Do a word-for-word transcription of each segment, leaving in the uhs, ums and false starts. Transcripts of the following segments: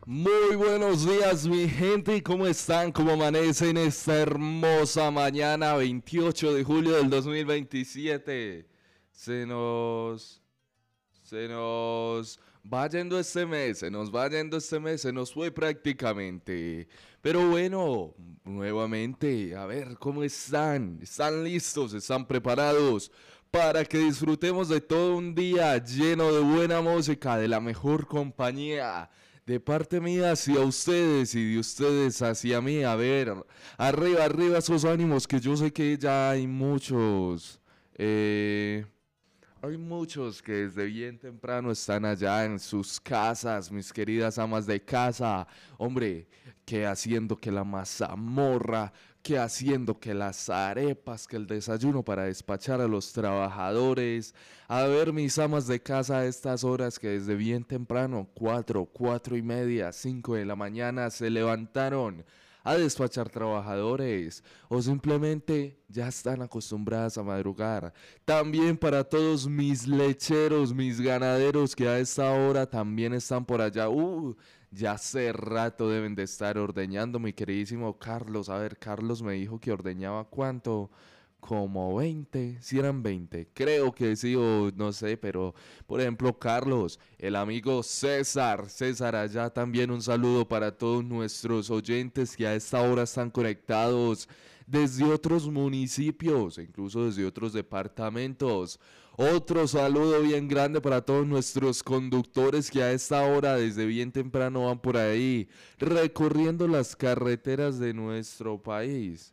Muy buenos días, mi gente, ¿cómo están? ¿Cómo amanecen esta hermosa mañana, veintiocho de julio del dos mil veintisiete? Se nos... Se nos va yendo este mes, se nos va yendo este mes, se nos fue prácticamente. Pero bueno, nuevamente, a ver, ¿cómo están? ¿Están listos? ¿Están preparados para que disfrutemos de todo un día lleno de buena música, de la mejor compañía? De parte mía hacia ustedes y de ustedes hacia mí. A ver, arriba, arriba esos ánimos que yo sé que ya hay muchos. Eh, Hay muchos que desde bien temprano están allá en sus casas, mis queridas amas de casa. Hombre, que haciendo que la mazamorra, que haciendo que las arepas, que el desayuno para despachar a los trabajadores. A ver, mis amas de casa a estas horas que desde bien temprano, cuatro, cuatro y media, cinco de la mañana, se levantaron a despachar trabajadores o simplemente ya están acostumbradas a madrugar. También para todos mis lecheros, mis ganaderos que a esta hora también están por allá. Uh, ya hace rato deben de estar ordeñando, mi queridísimo Carlos. A ver, Carlos me dijo que ordeñaba cuánto. Como veinte, si eran veinte, creo que sí o no sé, pero por ejemplo Carlos, el amigo César, César allá también un saludo para todos nuestros oyentes que a esta hora están conectados desde otros municipios, incluso desde otros departamentos. Otro saludo bien grande para todos nuestros conductores que a esta hora desde bien temprano van por ahí recorriendo las carreteras de nuestro país.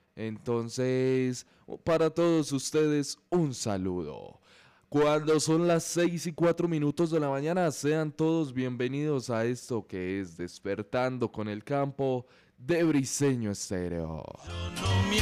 Entonces, para todos ustedes, un saludo. Cuando son las seis y cuatro minutos de la mañana, sean todos bienvenidos a esto que es Despertando con el Campo de Briseño Estéreo.